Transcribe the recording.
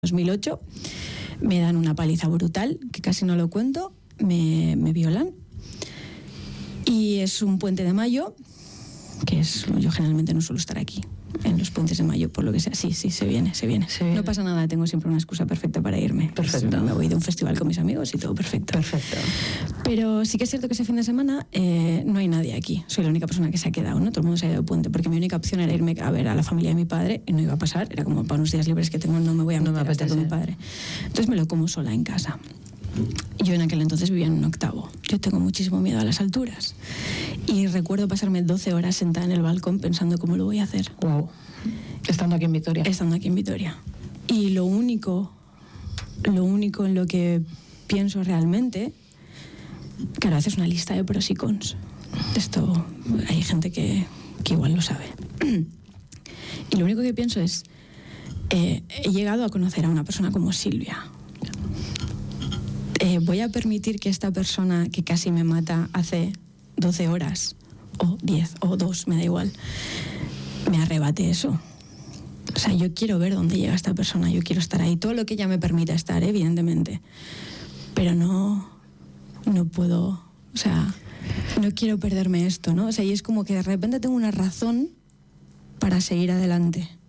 2008, me dan una paliza brutal, que casi no lo cuento, me violan. Y es un puente de mayo, yo generalmente no suelo estar aquí, en los puentes de mayo, por lo que sea. Sí, se viene. No pasa nada, tengo siempre una excusa perfecta para irme. Perfecto. Me voy de un festival con mis amigos y todo perfecto. Pero sí que es cierto que ese fin de semana no hay nadie aquí. Soy la única persona que se ha quedado, ¿no? Todo el mundo se ha ido de puente, porque mi única opción era irme a ver a la familia de mi padre y no iba a pasar. Era como, para unos días libres que tengo, no me voy a meter a estar con mi padre. Entonces me lo como sola en casa. Yo en aquel entonces vivía en un octavo. Yo tengo muchísimo miedo a las alturas. Y recuerdo pasarme 12 horas sentada en el balcón pensando cómo lo voy a hacer. Wow. Estando aquí en Vitoria. Estando aquí en Vitoria. Y lo único en lo que pienso realmente, claro, haces una lista de pros y cons. Esto hay gente que igual lo sabe. Y lo único que pienso es, he llegado a conocer a una persona como Silvia. Voy a permitir que esta persona que casi me mata hace 12 horas, o 10, o 2, me da igual, me arrebate eso. O sea, yo quiero ver dónde llega esta persona, yo quiero estar ahí, todo lo que ella me permita estar, evidentemente. Pero no puedo, o sea, no quiero perderme esto, ¿no? O sea, y es como que de repente tengo una razón para seguir adelante.